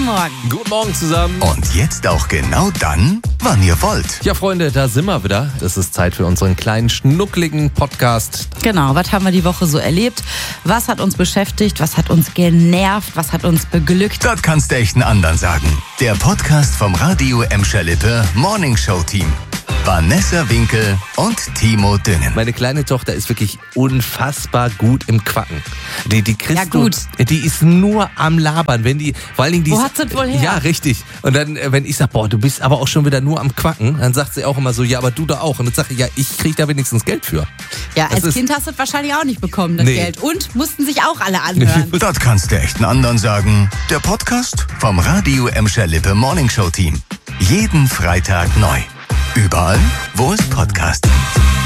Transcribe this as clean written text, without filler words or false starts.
Guten Morgen. Guten Morgen zusammen. Und jetzt auch genau dann, wann ihr wollt. Ja, Freunde, da sind wir wieder. Es ist Zeit für unseren kleinen, schnuckligen Podcast. Genau, was haben wir die Woche so erlebt? Was hat uns beschäftigt? Was hat uns genervt? Was hat uns beglückt? Das kannst du echt einen anderen sagen. Der Podcast vom Radio Emscher Lippe Morning Show Team. Vanessa Winkel und Timo Düngen. Meine kleine Tochter ist wirklich unfassbar gut im Quacken. Die kriegst Ja, gut. Die ist nur am Labern. Wenn die, vor allen Dingen Wo hat sie das wohl her? Ja, richtig. Und dann, wenn ich sage, boah, du bist aber auch schon wieder nur am Quacken, dann sagt sie auch immer so, ja, aber du da auch. Und dann sage ich, ja, ich kriege da wenigstens Geld für. Ja, Das als ist- Kind hast du es wahrscheinlich auch nicht bekommen, das Nee. Geld. Und mussten sich auch alle anhören. Das kannst du echt einen anderen sagen. Der Podcast vom Radio Emscher Lippe Morning Show Team. Jeden Freitag neu. Überall, wo es Podcasts gibt.